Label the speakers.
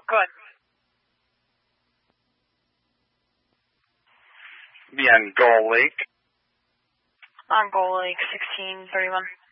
Speaker 1: Go ahead.
Speaker 2: Be on Gull Lake.
Speaker 1: On Gull Lake, 1631.